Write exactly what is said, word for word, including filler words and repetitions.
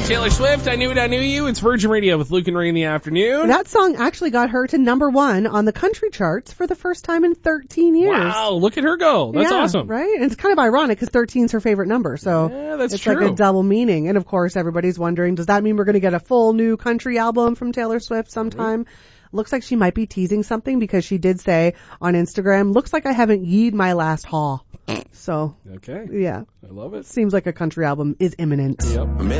Taylor Swift, I Knew It, I Knew You. It's Virgin Radio with Luke and Ray in the afternoon. That song actually got her to number one on the country charts for the first time in thirteen years. Wow, look at her go. That's yeah, awesome. Right? And it's kind of ironic because thirteen is her favorite number. So yeah, that's it's true. like a double meaning. And of course, everybody's wondering, does that mean we're going to get a full new country album from Taylor Swift sometime? Mm-hmm. Looks like she might be teasing something because she did say on Instagram, looks like I haven't yeed my last haw. So, okay. yeah. I love it. Seems like a country album is imminent. Yep.